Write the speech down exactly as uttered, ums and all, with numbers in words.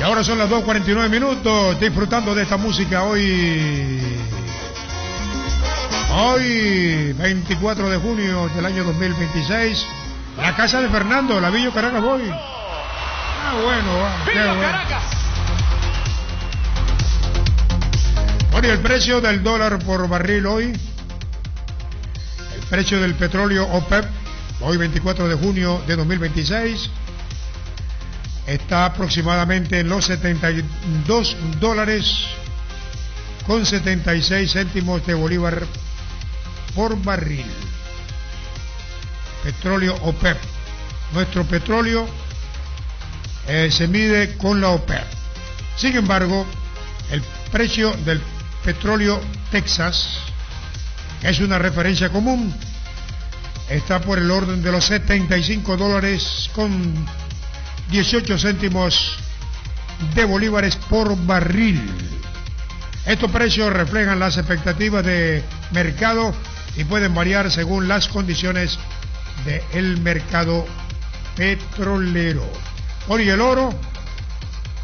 ahora son las dos cuarenta y nueve minutos, disfrutando de esta música hoy. Hoy, veinticuatro de junio del año dos mil veintiséis, la casa de Fernando, la Villa Caracas Boy. Ah, bueno, va. ¡Viva bueno. Caracas! Bueno, y el precio del dólar por barril hoy, el precio del petróleo OPEP, hoy veinticuatro de junio de dos mil veintiséis, está aproximadamente en los setenta y dos dólares con setenta y seis céntimos de bolívar por barril. Petróleo OPEP. Nuestro petróleo eh, se mide con la OPEP. Sin embargo, el precio del petróleo Texas, que es una referencia común, está por el orden de los setenta y cinco dólares con dieciocho céntimos de bolívares por barril. Estos precios reflejan las expectativas de mercado y pueden variar según las condiciones del mercado petrolero. Hoy el oro